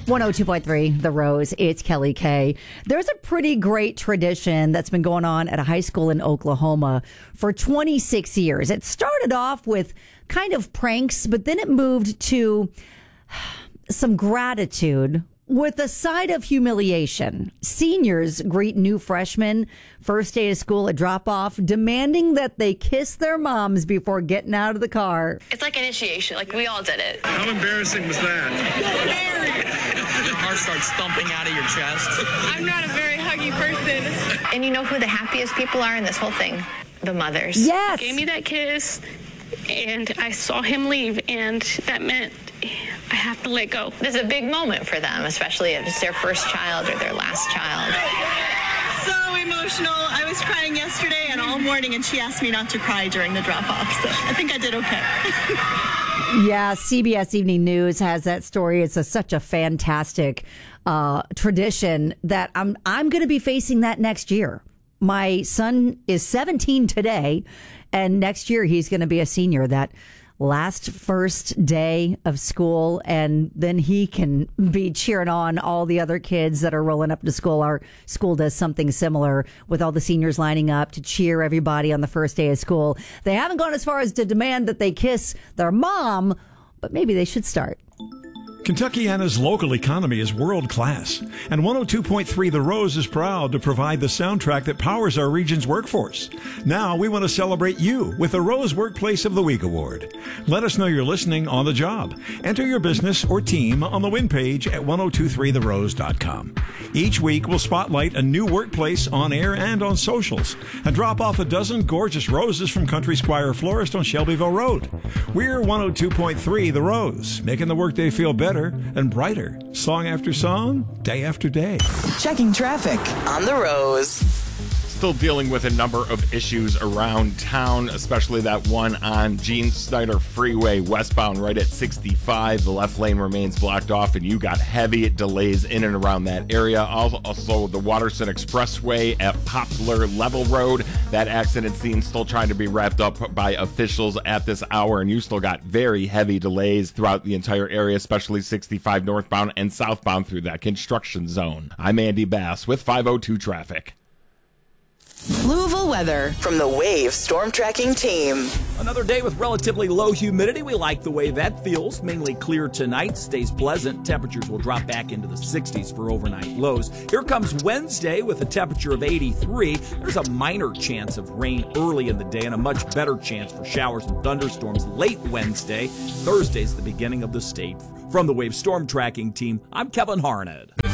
102.3 The Rose. It's Kelly K. There's a pretty great tradition that's been going on at a high school in Oklahoma for 26 years. It started off with kind of pranks, but then it moved to some gratitude with a side of humiliation. Seniors greet new freshmen first day of school at drop-off, demanding that they kiss their moms before getting out of the car. It's like initiation, like we all did it. How embarrassing was that? Your heart starts thumping out of your chest. I'm not a very huggy person. And you know who the happiest people are in this whole thing? The mothers. Yes. Gave me that kiss, and I saw him leave, and that meant I have to let go. This is a big moment for them, especially if it's their first child or their last child. So emotional. I was crying yesterday and all morning, and she asked me not to cry during the drop-off, so I think I did okay. Yeah, CBS Evening News has that story. It's such a fantastic tradition that I'm going to be facing that next year. My son is 17 today, and next year he's going to be a senior. That last first day of school, and then he can be cheering on all the other kids that are rolling up to school. Our school does something similar with all the seniors lining up to cheer everybody on the first day of school. They haven't gone as far as to demand that they kiss their mom, but maybe they should start. Kentuckiana's local economy is world-class, and 102.3 The Rose is proud to provide the soundtrack that powers our region's workforce. Now we want to celebrate you with the Rose Workplace of the Week Award. Let us know you're listening on the job. Enter your business or team on the win page at 1023therose.com. Each week we'll spotlight a new workplace on air and on socials and drop off a dozen gorgeous roses from Country Squire Florist on Shelbyville Road. We're 102.3 The Rose, making the workday feel better and brighter, song after song, day after day. Checking traffic on The Rose. Still dealing with a number of issues around town, especially that one on Gene Snyder Freeway westbound right at 65. The left lane remains blocked off, and you got heavy delays in and around that area. Also, the Waterson Expressway at Poplar Level Road. That accident scene still trying to be wrapped up by officials at this hour, and you still got very heavy delays throughout the entire area, especially 65 northbound and southbound through that construction zone. I'm Andy Bass with 502 Traffic. Louisville weather from the Wave Storm Tracking Team. Another day with relatively low humidity. We like the way that feels. Mainly clear tonight. Stays pleasant. Temperatures will drop back into the 60s for overnight lows. Here comes Wednesday with a temperature of 83. There's a minor chance of rain early in the day and a much better chance for showers and thunderstorms late Wednesday. Thursday's the beginning of the state. From the Wave Storm Tracking Team, I'm Kevin Harned.